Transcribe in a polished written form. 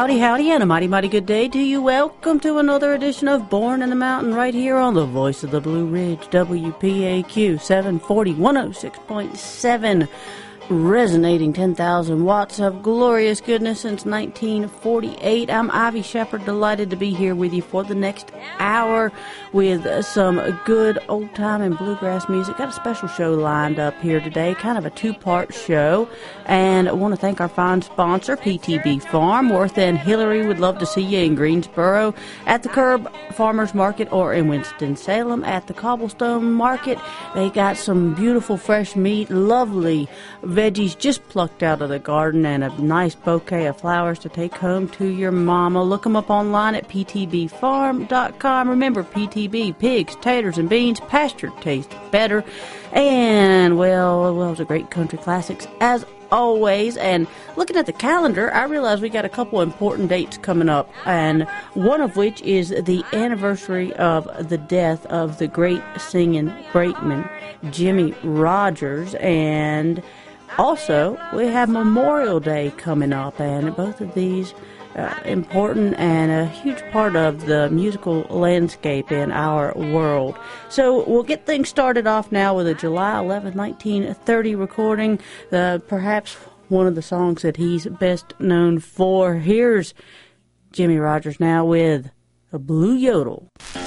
Howdy, howdy, and a mighty, mighty good day to you. Welcome to another edition of Born in the Mountain right here on the Voice of the Blue Ridge, WPAQ 740, 106.7. Resonating 10,000 watts of glorious goodness since 1948. I'm Ivy Shepard, delighted to be here with you for the next hour with some good old-time and bluegrass music. Got a special show lined up here today, kind of a two-part show, and I want to thank our fine sponsor, PTB Farm. Worth and Hillary would love to see you in Greensboro at the Curb Farmers Market or in Winston-Salem at the Cobblestone Market. They got some beautiful fresh meat, lovely veggies just plucked out of the garden, and a nice bouquet of flowers to take home to your mama. Look them up online at ptbfarm.com. Remember, PTB, pigs, taters, and beans, pasture tastes better. And, well, it's a great country classics as always. And looking at the calendar, I realize we got a couple important dates coming up, and one of which is the anniversary of the death of the great singing brakeman Jimmie Rodgers, and also, we have Memorial Day coming up, and both of these important and a huge part of the musical landscape in our world. So we'll get things started off now with a July 11, 1930 recording, perhaps one of the songs that he's best known for. Here's Jimmie Rodgers now with a Blue Yodel.